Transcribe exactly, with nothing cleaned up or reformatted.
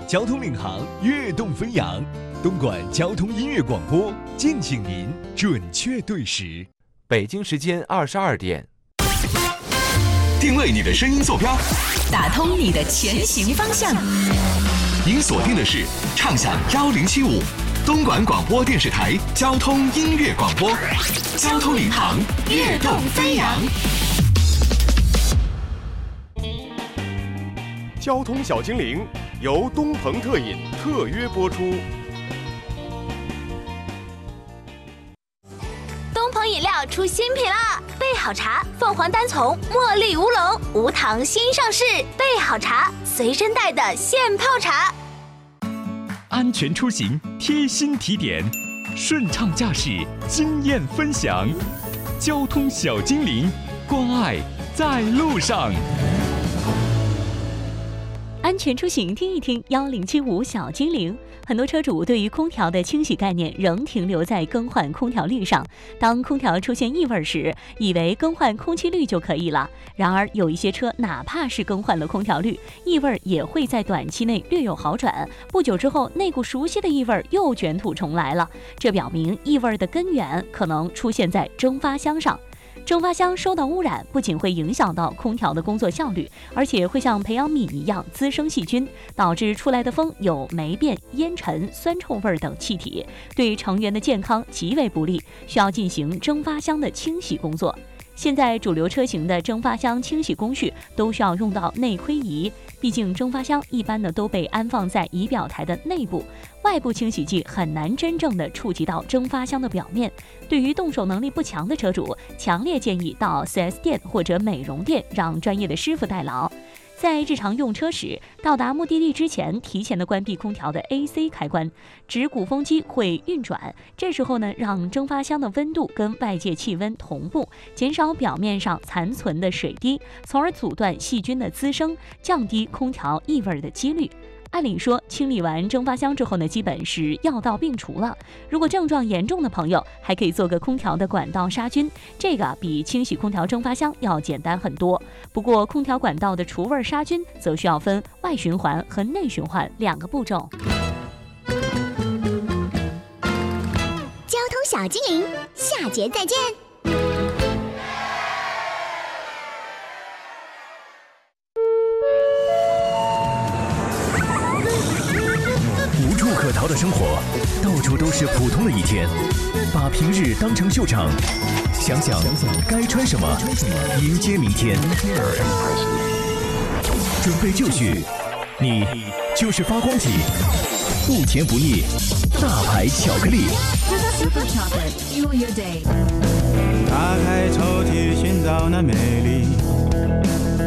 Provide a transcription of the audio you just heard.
交通领航，跃动飞扬。东莞交通音乐广播，敬请您准确对时。 北京时间二十二点。 定位你的声音坐标， 打通你的前行方向。 您锁定的是畅享幺零七五，东莞广播电视台交通音乐广播，交通领航，跃动飞扬。 交通小精灵由东鹏特饮特约播出。 东鹏饮料出新品啦！备好茶，凤凰单丛茉莉乌龙无糖新上市，备好茶随身带的现泡茶。 安全出行贴心提点，顺畅驾驶经验分享，交通小精灵关爱在路上。 安全出行听一听幺零七五小精灵。很多车主对于空调的清洗概念仍停留在更换空调滤上，当空调出现异味时，以为更换空气滤就可以了。然而有一些车哪怕是更换了空调滤，异味也会在短期内略有好转，不久之后那股熟悉的异味又卷土重来了。这表明异味的根源可能出现在蒸发箱上。蒸发箱受到污染，不仅会影响到空调的工作效率，而且会像培养皿一样滋生细菌，导致出来的风有霉变、烟尘、酸臭味等气体，对成员的健康极为不利，需要进行蒸发箱的清洗工作。现在主流车型的蒸发箱清洗工序都需要用到内窥仪，毕竟蒸发箱一般的都被安放在仪表台的内部，外部清洗剂很难真正的触及到蒸发箱的表面。对于动手能力不强的车主，强烈建议到 四 S 店或者美容店让专业的师傅代劳。在日常用车时，到达目的地之前，提前的关闭空调的 A C 开关，直鼓风机会运转。这时候呢，让蒸发箱的温度跟外界气温同步，减少表面上残存的水滴，从而阻断细菌的滋生，降低空调异味的几率。按理说，清理完蒸发箱之后呢，基本是药到病除了。如果症状严重的朋友，还可以做个空调的管道杀菌，这个比清洗空调蒸发箱要简单很多。不过，空调管道的除味杀菌则需要分外循环和内循环两个步骤。 交通小精灵，下节再见。 可逃的生活，到处都是普通的一天，把平日当成秀场，想想该穿什么，迎接明天。准备就绪，你就是发光体，不甜不腻，大牌巧克力。 打开抽屉，寻找那美丽